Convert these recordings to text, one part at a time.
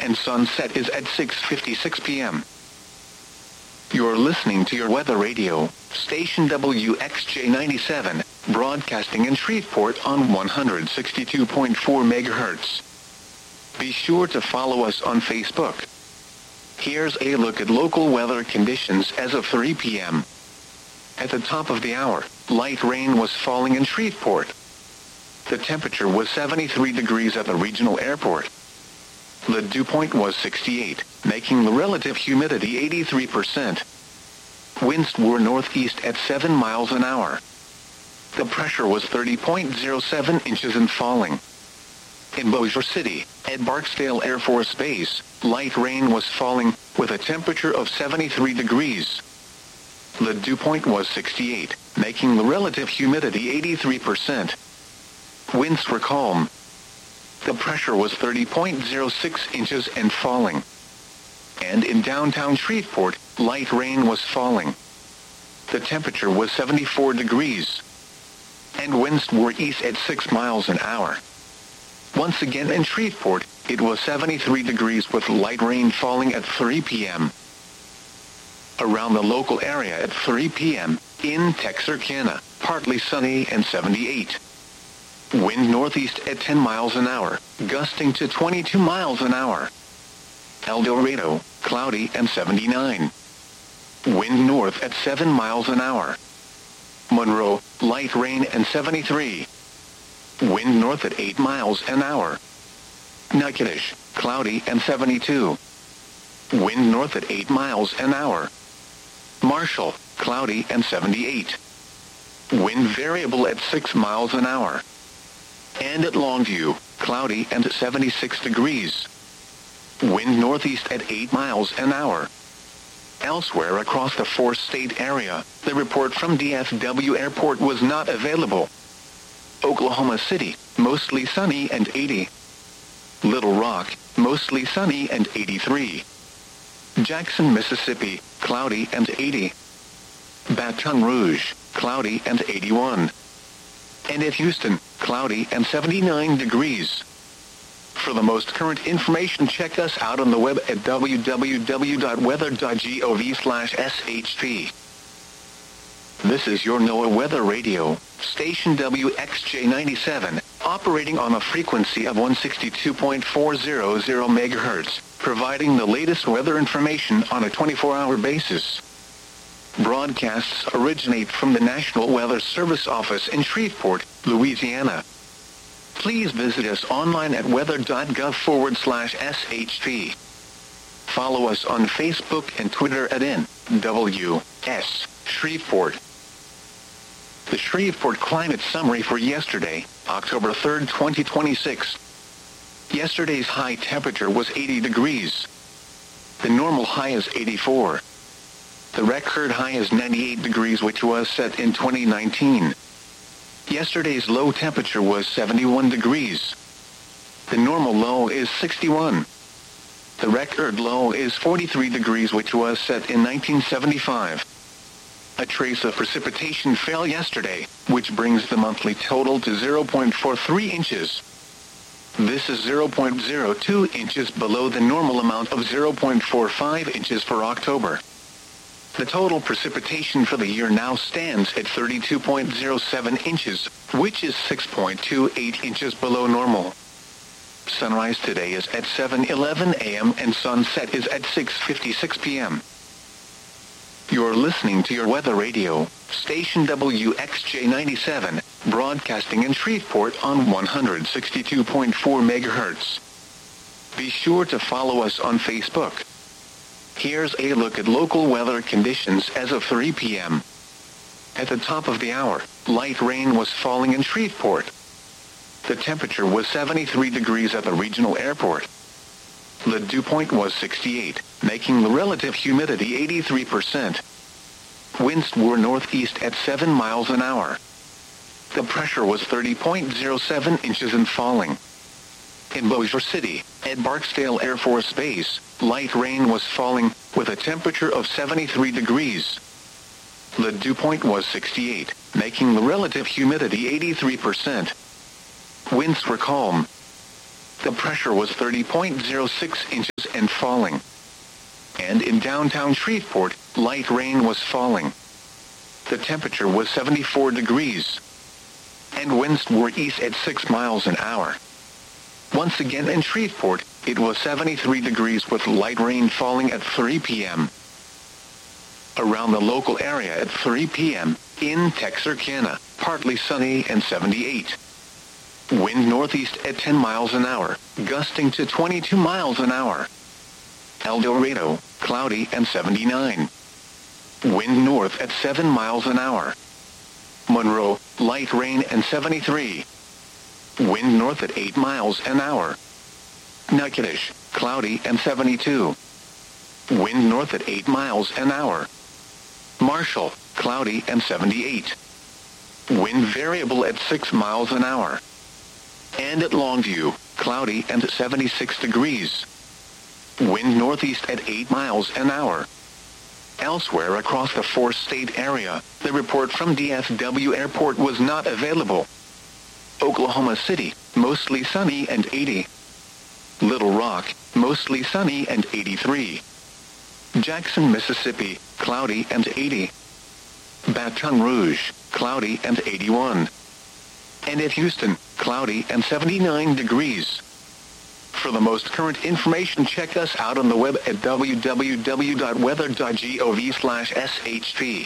and sunset is at 6:56 p.m. You're listening to your weather radio, station WXJ97, broadcasting in Shreveport on 162.4 megahertz. Be sure to follow us on Facebook. Here's a look at local weather conditions as of 3 p.m. At the top of the hour, light rain was falling in Shreveport. The temperature was 73 degrees at the regional airport. The dew point was 68, making the relative humidity 83%. Winds were northeast at 7 miles an hour. The pressure was 30.07 inches and falling. In Bossier City, at Barksdale Air Force Base, light rain was falling, with a temperature of 73 degrees. The dew point was 68, making the relative humidity 83%. Winds were calm. The pressure was 30.06 inches and falling. And in downtown Shreveport, light rain was falling. The temperature was 74 degrees. And winds were east at 6 miles an hour. Once again in Shreveport, it was 73 degrees with light rain falling at 3 p.m. Around the local area at 3 p.m., in Texarkana, partly sunny and 78. Wind northeast at 10 miles an hour, gusting to 22 miles an hour. El Dorado, cloudy and 79. Wind north at 7 miles an hour. Monroe, light rain and 73. Wind north at 8 miles an hour. Natchitoches, cloudy and 72. Wind north at 8 miles an hour. Marshall, cloudy and 78. Wind variable at 6 miles an hour. And at Longview, cloudy and 76 degrees. Wind northeast at 8 miles an hour. Elsewhere across the four-state area, the report from DFW Airport was not available. Oklahoma City, mostly sunny and 80. Little Rock, mostly sunny and 83. Jackson, Mississippi, cloudy and 80. Baton Rouge, cloudy and 81. And at Houston, cloudy and 79 degrees. For the most current information, check us out on the web at www.weather.gov/shp. This is your NOAA Weather Radio, station WXJ97, operating on a frequency of 162.400 megahertz, providing the latest weather information on a 24-hour basis. Broadcasts originate from the National Weather Service office in Shreveport, Louisiana. Please visit us online at weather.gov/shp. Follow us on Facebook and Twitter at NWS Shreveport. The Shreveport Climate Summary for yesterday, October 3, 2026. Yesterday's high temperature was 80 degrees. The normal high is 84. The record high is 98 degrees, which was set in 2019. Yesterday's low temperature was 71 degrees. The normal low is 61. The record low is 43 degrees, which was set in 1975. A trace of precipitation fell yesterday, which brings the monthly total to 0.43 inches. This is 0.02 inches below the normal amount of 0.45 inches for October. The total precipitation for the year now stands at 32.07 inches, which is 6.28 inches below normal. Sunrise today is at 7:11 a.m. and sunset is at 6:56 p.m. You're listening to your weather radio, station WXJ97, broadcasting in Shreveport on 162.4 megahertz. Be sure to follow us on Facebook. Here's a look at local weather conditions as of 3 p.m. At the top of the hour, light rain was falling in Shreveport. The temperature was 73 degrees at the regional airport. The dew point was 68, making the relative humidity 83%. Winds were northeast at 7 miles an hour. The pressure was 30.07 inches and falling. In Bossier City, at Barksdale Air Force Base, light rain was falling, with a temperature of 73 degrees. The dew point was 68, making the relative humidity 83%. Winds were calm. The pressure was 30.06 inches and falling. And in downtown Shreveport, light rain was falling. The temperature was 74 degrees. And winds were east at 6 miles an hour. Once again in Shreveport, it was 73 degrees with light rain falling at 3 p.m. Around the local area at 3 p.m., in Texarkana, partly sunny and 78. Wind northeast at 10 miles an hour, gusting to 22 miles an hour. El Dorado, cloudy and 79. Wind north at 7 miles an hour. Monroe, light rain and 73. Wind north at 8 miles an hour. Natchitoches, cloudy and 72. Wind north at 8 miles an hour. Marshall, cloudy and 78. Wind variable at 6 miles an hour. And at Longview, cloudy and 76 degrees. Wind northeast at 8 miles an hour. Elsewhere across the four-state area, the report from DFW Airport was not available. Oklahoma City, mostly sunny and 80. Little Rock, mostly sunny and 83. Jackson, Mississippi, cloudy and 80. Baton Rouge, cloudy and 81. And at Houston, cloudy and 79 degrees. For the most current information, check us out on the web at www.weather.gov/shp.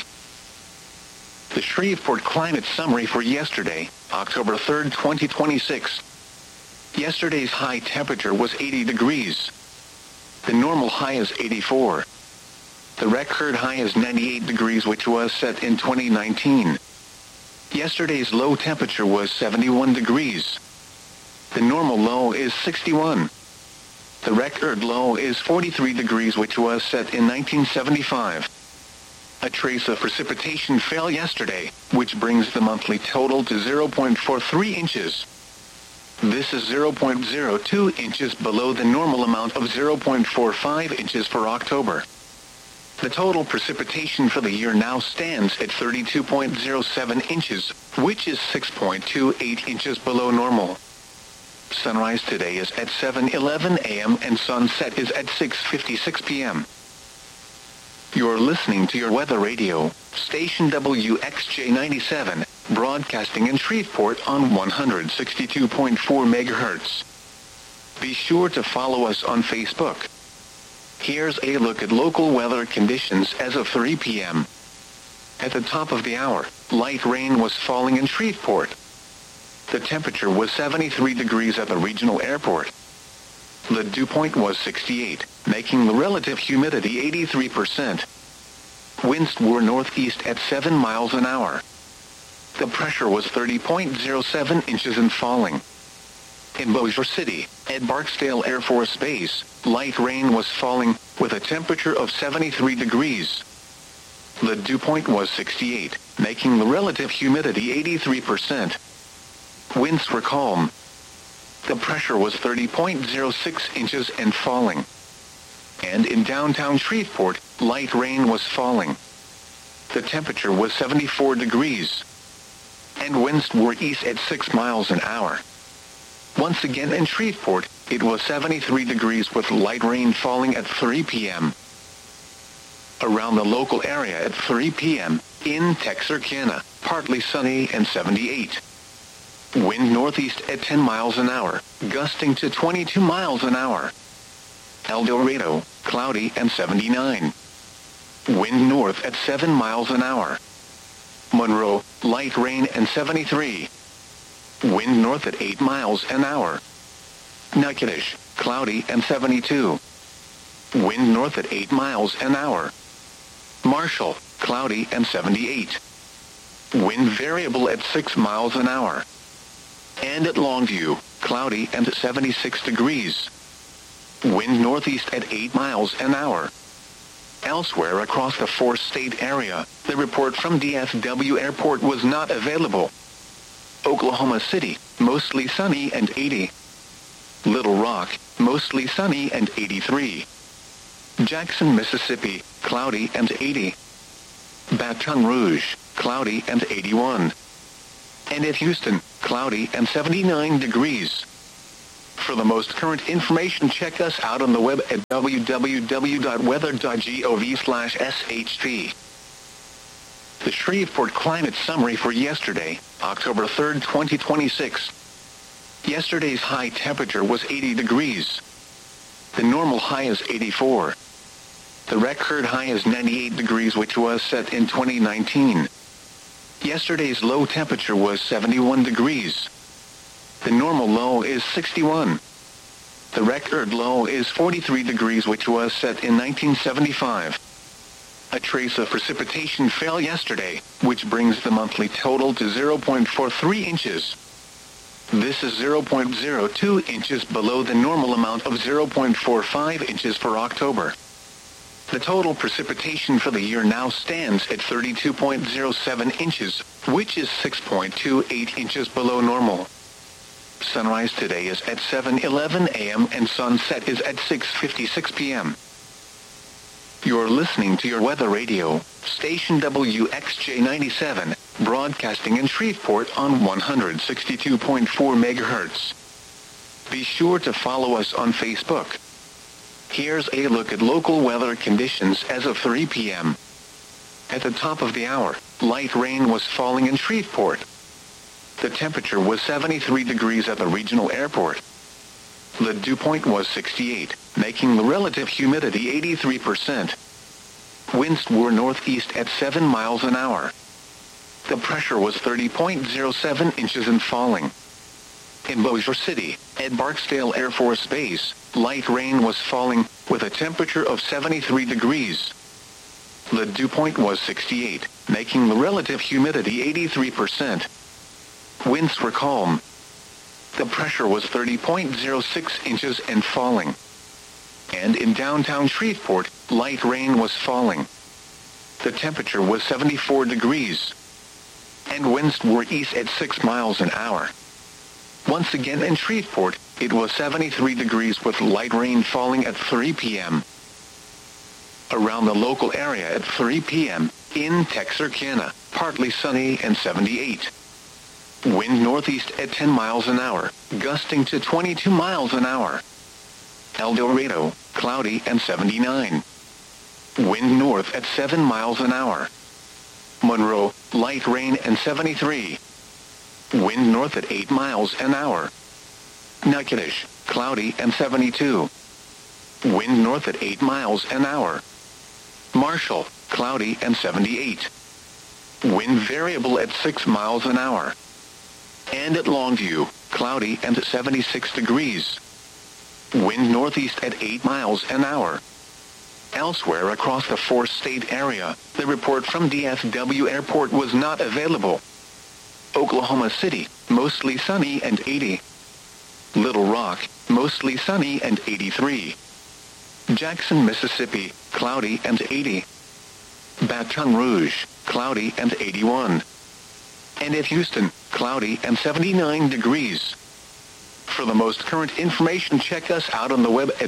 The Shreveport Climate Summary for yesterday, October 3, 2026. Yesterday's high temperature was 80 degrees. The normal high is 84. The record high is 98 degrees, which was set in 2019. Yesterday's low temperature was 71 degrees. The normal low is 61. The record low is 43 degrees, which was set in 1975. A trace of precipitation fell yesterday, which brings the monthly total to 0.43 inches. This is 0.02 inches below the normal amount of 0.45 inches for October. The total precipitation for the year now stands at 32.07 inches, which is 6.28 inches below normal. Sunrise today is at 7:11 a.m. and sunset is at 6:56 p.m. You're listening to your weather radio, station WXJ97, broadcasting in Shreveport on 162.4 megahertz. Be sure to follow us on Facebook. Here's a look at local weather conditions as of 3 p.m. At the top of the hour, light rain was falling in Shreveport. The temperature was 73 degrees at the regional airport. The dew point was 68, making the relative humidity 83%. Winds were northeast at 7 miles an hour. The pressure was 30.07 inches and falling. In Bossier City, at Barksdale Air Force Base, light rain was falling with a temperature of 73 degrees. The dew point was 68, making the relative humidity 83%. Winds were calm. The pressure was 30.06 inches and falling. And in downtown Shreveport, light rain was falling. The temperature was 74 degrees. And winds were east at 6 miles an hour. Once again in Shreveport, it was 73 degrees with light rain falling at 3 p.m. Around the local area at 3 p.m., in Texarkana, partly sunny and 78. Wind northeast at 10 miles an hour, gusting to 22 miles an hour. El Dorado, cloudy and 79. Wind north at 7 miles an hour. Monroe, light rain and 73. Wind north at 8 miles an hour. Natchitoches, cloudy and 72. Wind north at 8 miles an hour. Marshall, cloudy and 78. Wind variable at 6 miles an hour. And at Longview, cloudy and 76 degrees. Wind northeast at 8 miles an hour. Elsewhere across the four-state area, the report from DFW Airport was not available. Oklahoma City, mostly sunny and 80. Little Rock, mostly sunny and 83. Jackson, Mississippi, cloudy and 80. Baton Rouge, cloudy and 81. And at Houston, cloudy and 79 degrees. For the most current information, check us out on the web at www.weather.gov/shp. The Shreveport Climate Summary for yesterday, October 3rd, 2026. Yesterday's high temperature was 80 degrees. The normal high is 84. The record high is 98 degrees, which was set in 2019. Yesterday's low temperature was 71 degrees. The normal low is 61. The record low is 43 degrees, which was set in 1975. A trace of precipitation fell yesterday, which brings the monthly total to 0.43 inches. This is 0.02 inches below the normal amount of 0.45 inches for October. The total precipitation for the year now stands at 32.07 inches, which is 6.28 inches below normal. Sunrise today is at 7:11 a.m. and sunset is at 6:56 p.m. You're listening to your weather radio, station WXJ97, broadcasting in Shreveport on 162.4 megahertz. Be sure to follow us on Facebook. Here's a look at local weather conditions as of 3 p.m. At the top of the hour, light rain was falling in Shreveport. The temperature was 73 degrees at the regional airport. The dew point was 68, making the relative humidity 83%. Winds were northeast at 7 miles an hour. The pressure was 30.07 inches and falling. In Bossier City, at Barksdale Air Force Base, light rain was falling, with a temperature of 73 degrees. The dew point was 68, making the relative humidity 83%. Winds were calm. The pressure was 30.06 inches and falling. And in downtown Shreveport, light rain was falling. The temperature was 74 degrees. And winds were east at 6 miles an hour. Once again in Shreveport, it was 73 degrees with light rain falling at 3 p.m. Around the local area at 3 p.m., in Texarkana, partly sunny and 78. Wind northeast at 10 miles an hour, gusting to 22 miles an hour. El Dorado, cloudy and 79. Wind north at 7 miles an hour. Monroe, light rain and 73. Wind north at 8 miles an hour. Natchitoches, cloudy and 72. Wind north at 8 miles an hour. Marshall, cloudy and 78. Wind variable at 6 miles an hour. And at Longview, cloudy and 76 degrees. Wind northeast at 8 miles an hour. Elsewhere across the four-state area, the report from DFW Airport was not available. Oklahoma City, mostly sunny and 80. Little Rock, mostly sunny and 83. Jackson, Mississippi, cloudy and 80. Baton Rouge, cloudy and 81. And at Houston, cloudy and 79 degrees. For the most current information, check us out on the web at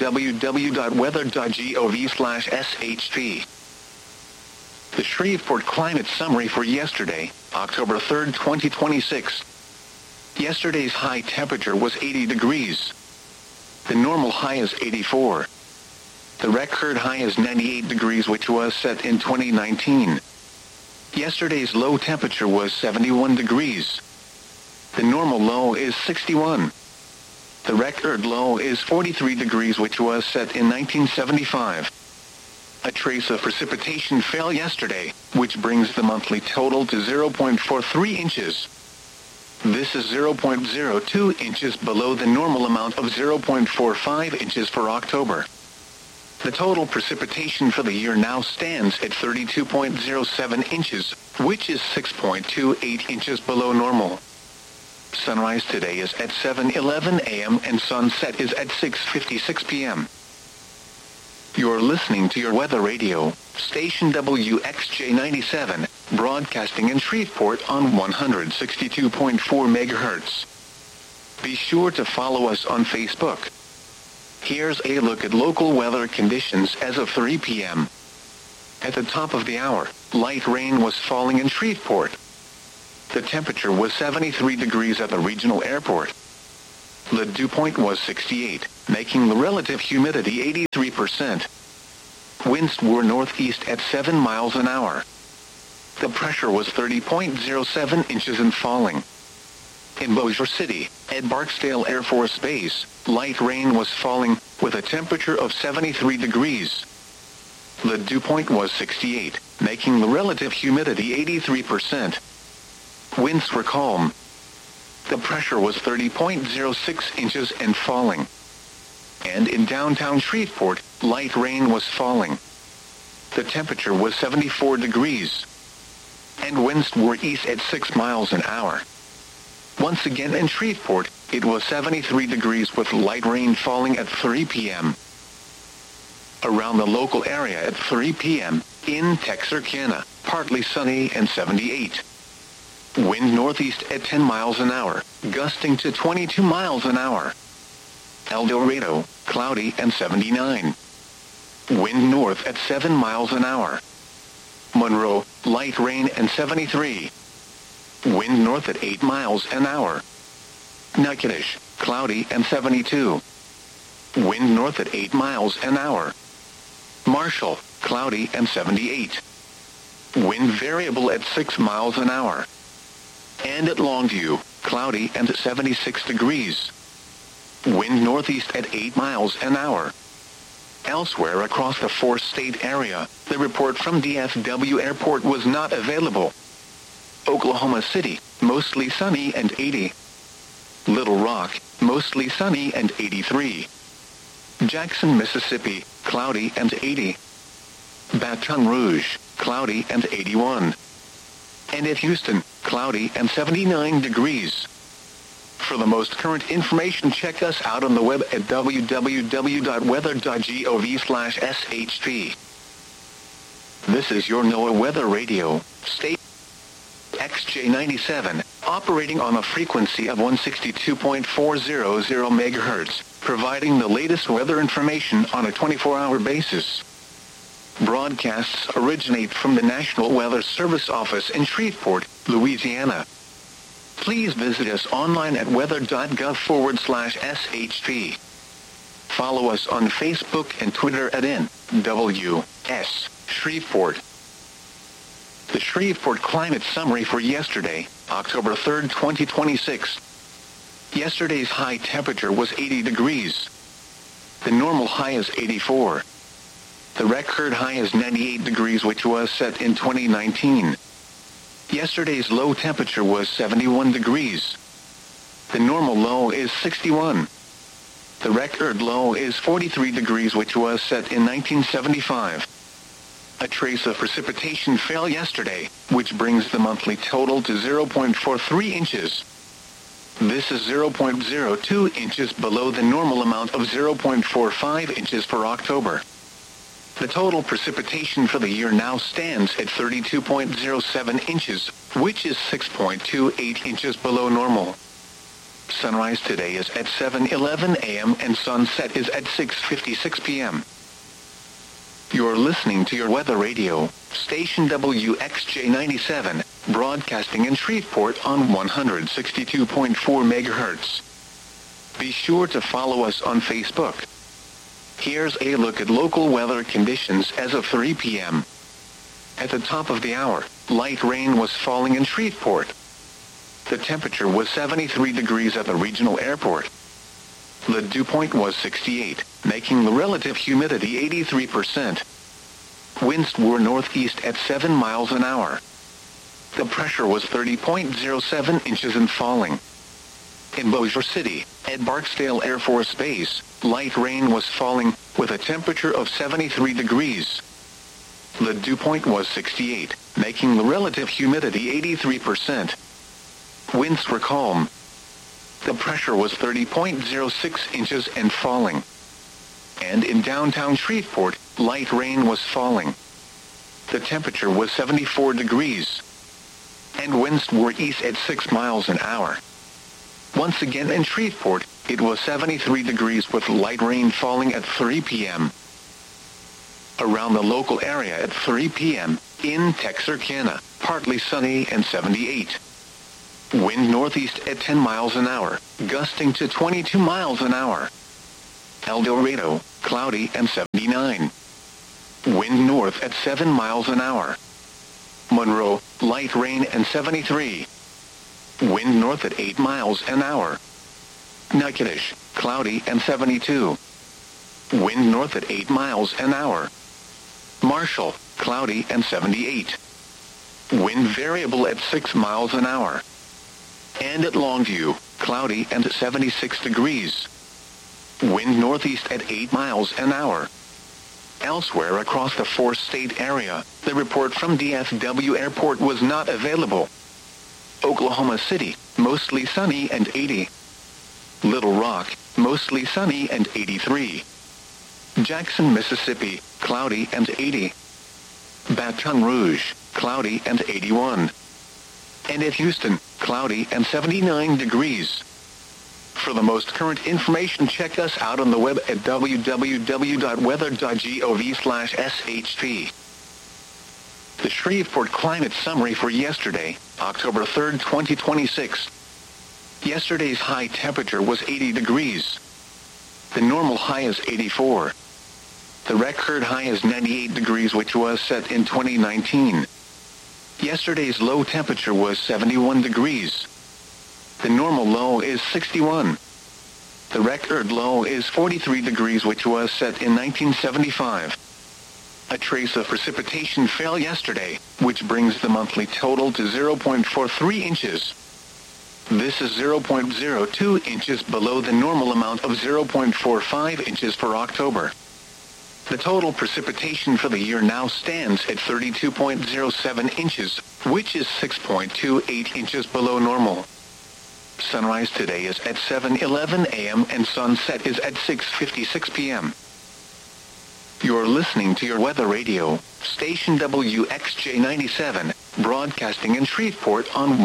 www.weather.gov/shp. The Shreveport Climate Summary for yesterday, October 3rd, 2026. Yesterday's high temperature was 80 degrees. The normal high is 84. The record high is 98 degrees, which was set in 2019. Yesterday's low temperature was 71 degrees. The normal low is 61. The record low is 43 degrees, which was set in 1975. A trace of precipitation fell yesterday, which brings the monthly total to 0.43 inches. This is 0.02 inches below the normal amount of 0.45 inches for October. The total precipitation for the year now stands at 32.07 inches, which is 6.28 inches below normal. Sunrise today is at 7:11 a.m. and sunset is at 6:56 p.m. You're listening to your weather radio, station WXJ97, broadcasting in Shreveport on 162.4 megahertz. Be sure to follow us on Facebook. Here's a look at local weather conditions as of 3 p.m. At the top of the hour, light rain was falling in Shreveport. The temperature was 73 degrees at the regional airport. The dew point was 68, making the relative humidity 83%. Winds were northeast at 7 miles an hour. The pressure was 30.07 inches and falling. In Bossier City, at Barksdale Air Force Base, light rain was falling, with a temperature of 73 degrees. The dew point was 68, making the relative humidity 83%. Winds were calm. The pressure was 30.06 inches and falling. And in downtown Shreveport, light rain was falling. The temperature was 74 degrees. And winds were east at 6 miles an hour. Once again in Shreveport, it was 73 degrees with light rain falling at 3 p.m. Around the local area at 3 p.m., in Texarkana, partly sunny and 78. Wind northeast at 10 miles an hour, gusting to 22 miles an hour. El Dorado, cloudy and 79. Wind north at 7 miles an hour. Monroe, light rain and 73. Wind north at 8 miles an hour. Natchitoches, cloudy and 72. Wind north at 8 miles an hour. Marshall, cloudy and 78. Wind variable at 6 miles an hour. And at Longview, cloudy and 76 degrees. Wind northeast at 8 miles an hour. Elsewhere across the four-state area, the report from DFW Airport was not available. Oklahoma City, mostly sunny and 80. Little Rock, mostly sunny and 83. Jackson, Mississippi, cloudy and 80. Baton Rouge, cloudy and 81. And at Houston, cloudy and 79 degrees. For the most current information, check us out on the web at www.weather.gov/shp. This is your NOAA Weather Radio, state XJ97, operating on a frequency of 162.400 MHz, providing the latest weather information on a 24-hour basis. Broadcasts originate from the National Weather Service office in Shreveport, Louisiana. Please visit us online at weather.gov/shp. Follow us on Facebook and Twitter at NWS Shreveport. The Shreveport Climate Summary for yesterday, October 3, 2026. Yesterday's high temperature was 80 degrees. The normal high is 84. The record high is 98 degrees, which was set in 2019. Yesterday's low temperature was 71 degrees. The normal low is 61. The record low is 43 degrees, which was set in 1975. A trace of precipitation fell yesterday, which brings the monthly total to 0.43 inches. This is 0.02 inches below the normal amount of 0.45 inches for October. The total precipitation for the year now stands at 32.07 inches, which is 6.28 inches below normal. Sunrise today is at 7:11 a.m. and sunset is at 6:56 p.m. You're listening to your weather radio, station WXJ97, broadcasting in Shreveport on 162.4 MHz. Be sure to follow us on Facebook. Here's a look at local weather conditions as of 3 p.m. At the top of the hour, light rain was falling in Shreveport. The temperature was 73 degrees at the regional airport. The dew point was 68, making the relative humidity 83%. Winds were northeast at 7 miles an hour. The pressure was 30.07 inches and falling. In Bossier City, at Barksdale Air Force Base, light rain was falling, with a temperature of 73 degrees. The dew point was 68, making the relative humidity 83%. Winds were calm. The pressure was 30.06 inches and falling. And in downtown Shreveport, light rain was falling. The temperature was 74 degrees. And winds were east at 6 miles an hour. Once again in Shreveport, it was 73 degrees with light rain falling at 3 p.m. Around the local area at 3 p.m., in Texarkana, partly sunny and 78. Wind northeast at 10 miles an hour, gusting to 22 miles an hour. El Dorado, cloudy and 79. Wind north at 7 miles an hour. Monroe, light rain and 73. Wind north at 8 miles an hour. Natchitoches, cloudy and 72. Wind north at 8 miles an hour. Marshall, cloudy and 78. Wind variable at 6 miles an hour. And at Longview, cloudy and 76 degrees. Wind northeast at 8 miles an hour. Elsewhere across the four-state area, the report from DFW Airport was not available. Oklahoma City, mostly sunny and 80. Little Rock, mostly sunny and 83. Jackson, Mississippi, cloudy and 80. Baton Rouge, cloudy and 81. And at Houston, cloudy and 79 degrees. For the most current information, check us out on the web at www.weather.gov/SHP. The Shreveport Climate Summary for yesterday, October 3, 2026. Yesterday's high temperature was 80 degrees. The normal high is 84. The record high is 98 degrees, which was set in 2019. Yesterday's low temperature was 71 degrees. The normal low is 61. The record low is 43 degrees, which was set in 1975. A trace of precipitation fell yesterday, which brings the monthly total to 0.43 inches. This is 0.02 inches below the normal amount of 0.45 inches for October. The total precipitation for the year now stands at 32.07 inches, which is 6.28 inches below normal. Sunrise today is at 7:11 a.m. and sunset is at 6:56 p.m. You're listening to your weather radio, station WXJ97, broadcasting in Shreveport on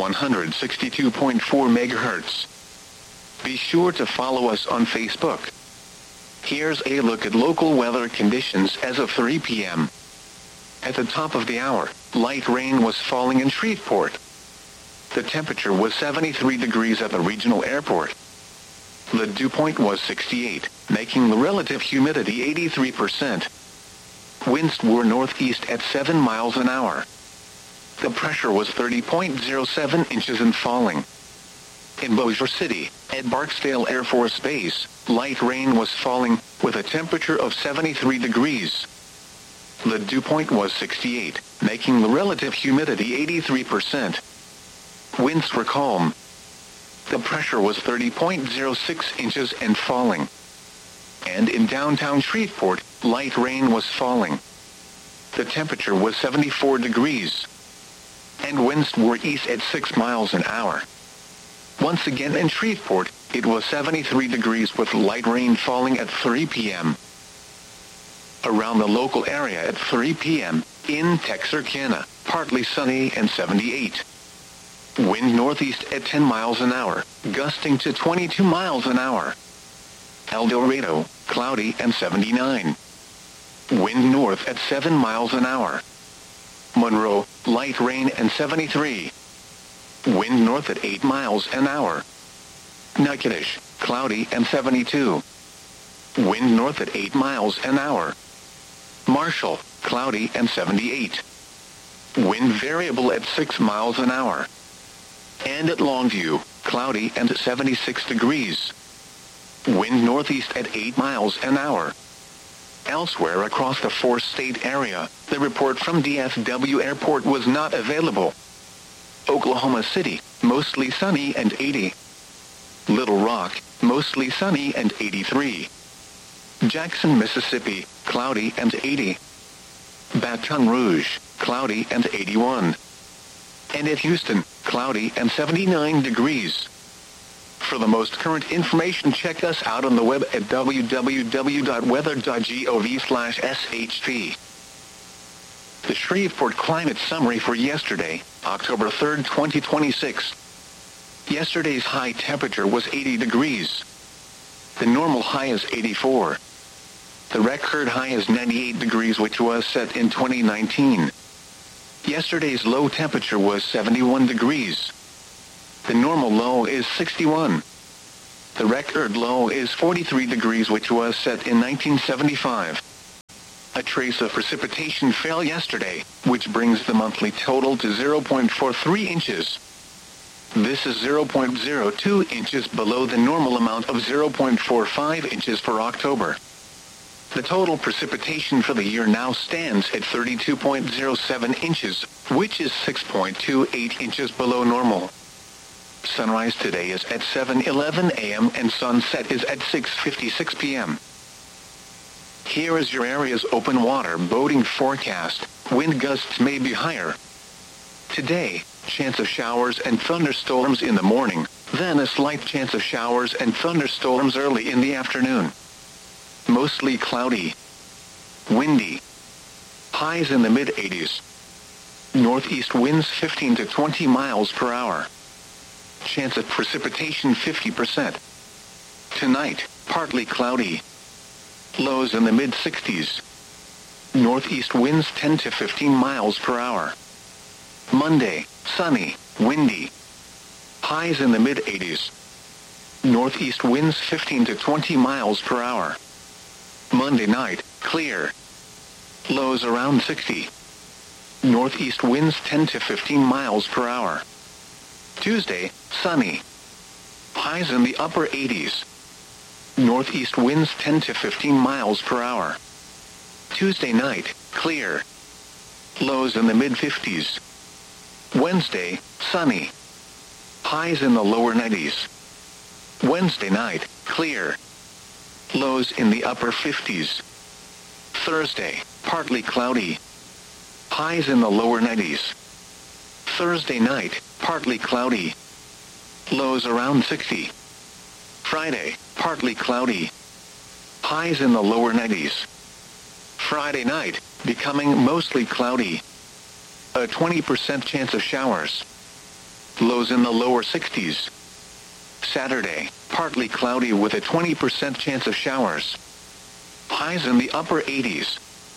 162.4 megahertz. Be sure to follow us on Facebook. Here's a look at local weather conditions as of 3 p.m. At the top of the hour, light rain was falling in Shreveport. The temperature was 73 degrees at the regional airport. The dew point was 68, making the relative humidity 83%. Winds were northeast at 7 miles an hour. The pressure was 30.07 inches and falling. In Bossier City, at Barksdale Air Force Base, light rain was falling, with a temperature of 73 degrees. The dew point was 68, making the relative humidity 83%. Winds were calm. The pressure was 30.06 inches and falling. And in downtown Shreveport, light rain was falling. The temperature was 74 degrees. And winds were east at 6 miles an hour. Once again in Shreveport, it was 73 degrees with light rain falling at 3 p.m. Around the local area at 3 p.m., in Texarkana, partly sunny and 78. Wind northeast at 10 miles an hour, gusting to 22 miles an hour. El Dorado, cloudy and 79. Wind north at 7 miles an hour. Monroe, light rain and 73. Wind north at 8 miles an hour. Natchitoches, cloudy and 72. Wind north at 8 miles an hour. Marshall, cloudy and 78. Wind variable at 6 miles an hour. And at Longview, cloudy and 76 degrees. Wind northeast at 8 miles an hour. Elsewhere across the four-state area, the report from DFW Airport was not available. Oklahoma City, mostly sunny and 80. Little Rock, mostly sunny and 83. Jackson, Mississippi, cloudy and 80. Baton Rouge, cloudy and 81. And at Houston, cloudy and 79 degrees. For the most current information, check us out on the web at www.weather.gov/SHP. The Shreveport Climate Summary for yesterday, October 3, 2026. Yesterday's high temperature was 80 degrees. The normal high is 84. The record high is 98 degrees, which was set in 2019. Yesterday's low temperature was 71 degrees. The normal low is 61. The record low is 43 degrees, which was set in 1975. A trace of precipitation fell yesterday, which brings the monthly total to 0.43 inches. This is 0.02 inches below the normal amount of 0.45 inches for October. The total precipitation for the year now stands at 32.07 inches, which is 6.28 inches below normal. Sunrise today is at 7:11 a.m. and sunset is at 6:56 p.m. Here is your area's open water boating forecast. Wind gusts may be higher. Today, chance of showers and thunderstorms in the morning, then a slight chance of showers and thunderstorms early in the afternoon. Mostly cloudy. Windy. Highs in the mid-80s. Northeast winds 15 to 20 miles per hour. Chance of precipitation 50%. Tonight, partly cloudy. Lows in the mid-60s. Northeast winds 10 to 15 miles per hour. Monday, sunny, windy. Highs in the mid-80s. Northeast winds 15 to 20 miles per hour. Monday night, clear. Lows around 60. Northeast winds 10 to 15 miles per hour. Tuesday, sunny. Highs in the upper 80s. Northeast winds 10 to 15 miles per hour. Tuesday night, clear. Lows in the mid-50s. Wednesday, sunny. Highs in the lower 90s. Wednesday night, clear. Lows in the upper 50s. Thursday, partly cloudy. Highs in the lower 90s. Thursday night, partly cloudy. Lows around 60. Friday, partly cloudy. Highs in the lower 90s. Friday night, becoming mostly cloudy. A 20% chance of showers. Lows in the lower 60s. Saturday, partly cloudy with a 20% chance of showers. Highs in the upper 80s.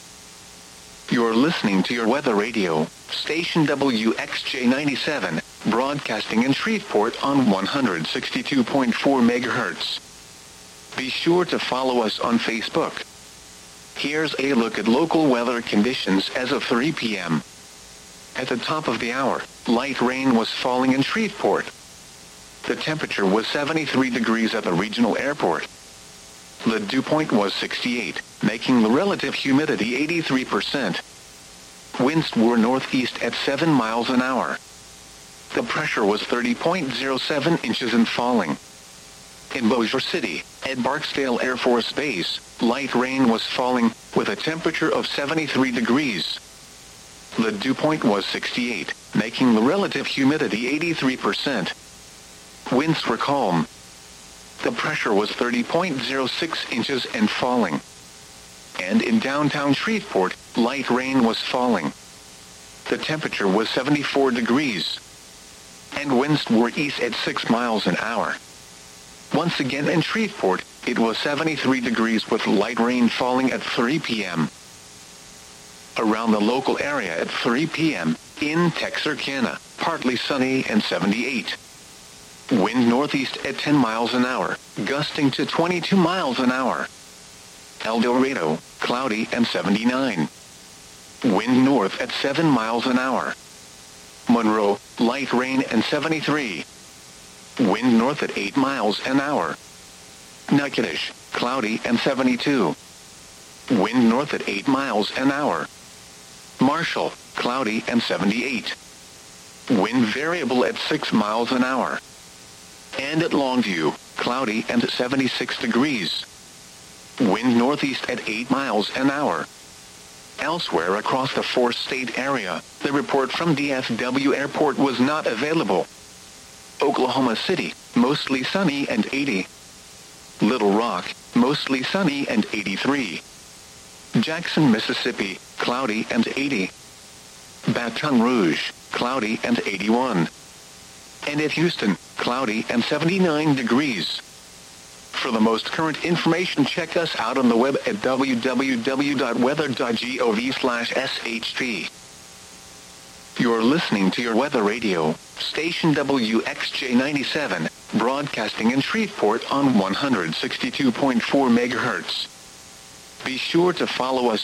You're listening to your weather radio, station WXJ97, broadcasting in Shreveport on 162.4 MHz. Be sure to follow us on Facebook. Here's a look at local weather conditions as of 3 p.m. At the top of the hour, light rain was falling in Shreveport. The temperature was 73 degrees at the regional airport. The dew point was 68, making the relative humidity 83%. Winds were northeast at 7 miles an hour. The pressure was 30.07 inches and falling. In Bossier City, at Barksdale Air Force Base, light rain was falling, with a temperature of 73 degrees. The dew point was 68, making the relative humidity 83%. Winds were calm. The pressure was 30.06 inches and falling. And in downtown Shreveport, light rain was falling. The temperature was 74 degrees. And winds were east at 6 miles an hour. Once again in Shreveport, it was 73 degrees with light rain falling at 3 p.m. Around the local area at 3 p.m., in Texarkana, partly sunny and 78. Wind northeast at 10 miles an hour, gusting to 22 miles an hour. El Dorado, cloudy and 79. Wind north at 7 miles an hour. Monroe, light rain and 73. Wind north at 8 miles an hour. Natchitoches, cloudy and 72. Wind north at 8 miles an hour. Marshall, cloudy and 78. Wind variable at 6 miles an hour. And at Longview, cloudy and 76 degrees. Wind northeast at 8 miles an hour. Elsewhere across the four-state area, the report from DFW Airport was not available. Oklahoma City, mostly sunny and 80. Little Rock, mostly sunny and 83. Jackson, Mississippi, cloudy and 80. Baton Rouge, cloudy and 81. And at Houston, cloudy and 79 degrees. For the most current information, check us out on the web at www.weather.gov/sht. You're listening to your weather radio, station WXJ97, broadcasting in Shreveport on 162.4 megahertz. Be sure to follow us